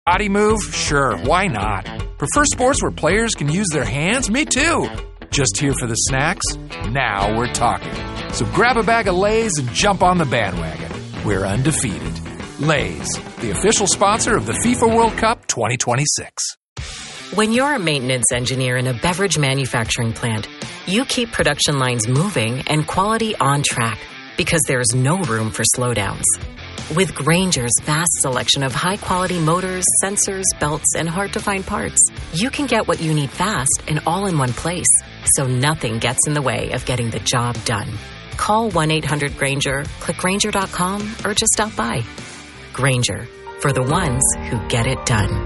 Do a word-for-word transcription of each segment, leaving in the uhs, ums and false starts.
Body move? Sure, why not? Prefer sports where players can use their hands? Me too. Just here for the snacks? Now we're talking. So grab a bag of Lay's and jump on the bandwagon. We're undefeated. Lay's, the official sponsor of the FIFA World Cup twenty twenty-six. When you're a maintenance engineer in a beverage manufacturing plant, you keep production lines moving and quality on track because there's no room for slowdowns. With Grainger's vast selection of high-quality motors, sensors, belts, and hard-to-find parts, you can get what you need fast and all in one place, so nothing gets in the way of getting the job done. Call one eight hundred Grainger, click Grainger dot com, or just stop by. Grainger, for the ones who get it done.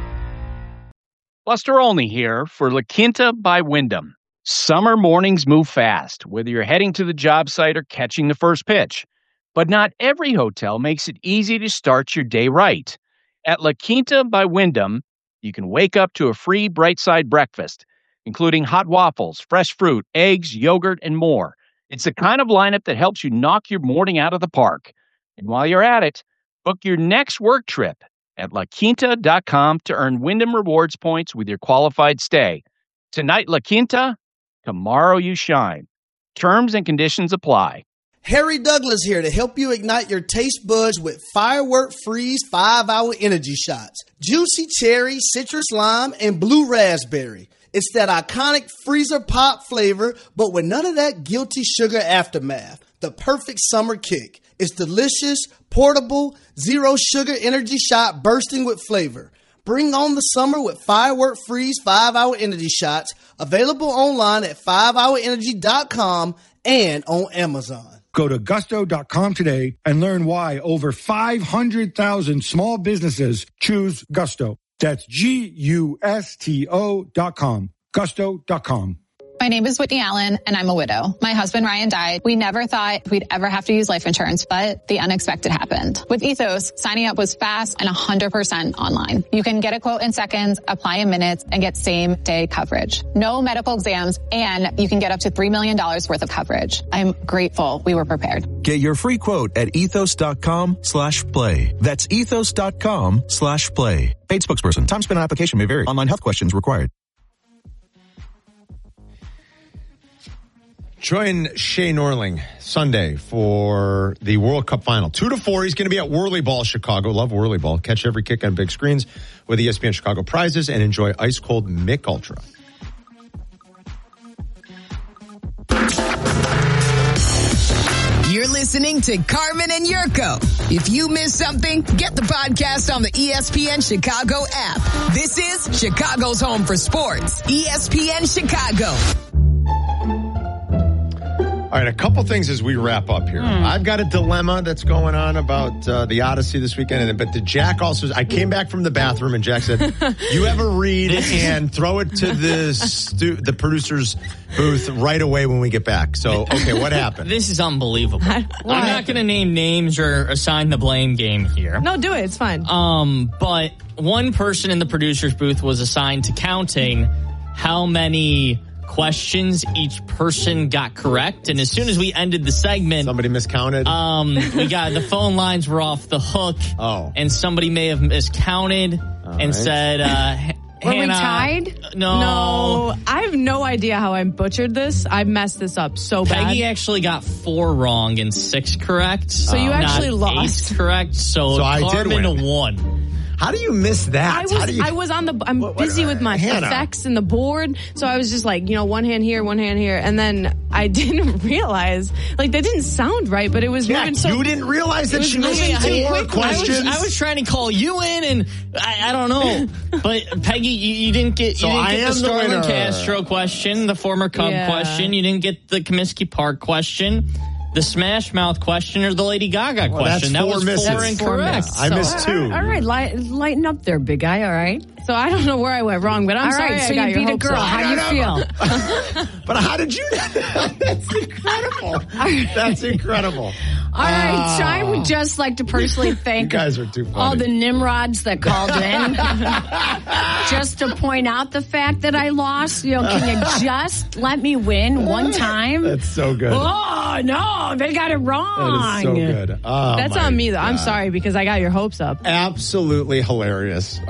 Buster Olney here for La Quinta by Wyndham. Summer mornings move fast, whether you're heading to the job site or catching the first pitch. But not every hotel makes it easy to start your day right. At La Quinta by Wyndham, you can wake up to a free Bright Side breakfast, including hot waffles, fresh fruit, eggs, yogurt, and more. It's the kind of lineup that helps you knock your morning out of the park. And while you're at it, book your next work trip at la quinta dot com to earn Wyndham Rewards points with your qualified stay. Tonight, La Quinta, tomorrow you shine. Terms and conditions apply. Harry Douglas here to help you ignite your taste buds with Firework Freeze five hour Energy Shots. Juicy cherry, citrus lime, and blue raspberry. It's that iconic freezer pop flavor, but with none of that guilty sugar aftermath. The perfect summer kick. It's delicious, portable, zero sugar energy shot bursting with flavor. Bring on the summer with Firework Freeze five hour Energy Shots. Available online at five hour energy dot com and on Amazon. Go to gusto dot com today and learn why over five hundred thousand small businesses choose Gusto. That's G U S T O dot com. gusto dot com. My name is Whitney Allen, and I'm a widow. My husband, Ryan, died. We never thought we'd ever have to use life insurance, but the unexpected happened. With Ethos, signing up was fast and one hundred percent online. You can get a quote in seconds, apply in minutes, and get same-day coverage. No medical exams, and you can get up to three million dollars worth of coverage. I'm grateful we were prepared. Get your free quote at ethos dot com slash play. That's ethos dot com slash play. Paid spokesperson. Time spent on application may vary. Online health questions required. Join Shea Norling Sunday for the World Cup final. Two to four. He's going to be at Whirly Ball, Chicago. Love Whirly Ball. Catch every kick on big screens with E S P N Chicago prizes and enjoy ice cold Mick Ultra. You're listening to Carmen and Yurko. If you missed something, get the podcast on the E S P N Chicago app. This is Chicago's home for sports. E S P N Chicago. All right, a couple things as we wrap up here. Mm. I've got a dilemma that's going on about uh, the Odyssey this weekend, but the Jack also, I came back from the bathroom and Jack said, you have a read and throw it to the stu- the producer's booth right away when we get back. So, okay, what happened? This is unbelievable. I'm not going to name names or assign the blame game here. No, do it. It's fine. Um, but one person in the producer's booth was assigned to counting how many questions each person got correct, and as soon as we ended the segment, somebody miscounted. Um, we got the phone lines were off the hook. Oh, and somebody may have miscounted All and right. said, uh, "Were Hannah, we tied?" No, no. I have no idea how I butchered this. I messed this up so bad. Peggy actually got four wrong and six correct. So you um, actually not lost. Eight correct. So, so I Carmen did win. won. How do you miss that? I was, How do you, I was on the, I'm what, what, busy with my Hannah. effects and the board. So I was just like, you know, one hand here, one hand here. And then I didn't realize, like, that didn't sound right, but it was yeah, moving so. You didn't realize that she was moving four questions? I was, I was trying to call you in and I, I don't know. But Peggy, you, you didn't get, you so didn't I get the Starlin the Castro question, the former Cub yeah. question. You didn't get the Comiskey Park question. The Smash Mouth question or the Lady Gaga well, question. That was misses. four incorrect. I so, missed two. All right, all right. Light, lighten up there, big guy. All right. So I don't know where I went wrong, but I'm all sorry. Right, so I got you beat your a girl. Up. How do you feel? But how did you? That's incredible. That's incredible. All right, so I would just like to personally thank you guys are too funny. all the Nimrods that called in. Just to point out the fact that I lost. You know, can you just let me win one time? That's so good. Oh, no, they got it wrong. That is so good. Oh, That's on me, though. God. I'm sorry because I got your hopes up. Absolutely hilarious.